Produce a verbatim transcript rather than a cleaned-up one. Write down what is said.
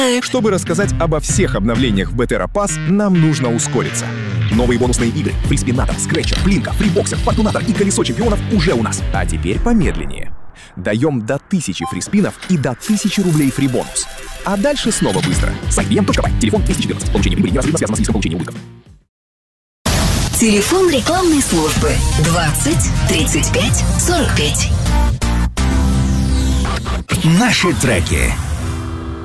Чтобы рассказать обо всех обновлениях в Бетера Pass, нам нужно ускориться. Новые бонусные игры, фриспинатор, скретчер, плинка, фрибоксер, фортунатор и колесо чемпионов уже у нас. А теперь помедленнее. Даем до тысячи фриспинов и до тысячи рублей фрибонус. А дальше снова быстро. сайт би эм точка бай, телефон двести четырнадцать. Получение прибыли неразрывно связано с риском получения убытков. Телефон рекламной службы двадцать тридцать пять сорок пять. Наши треки.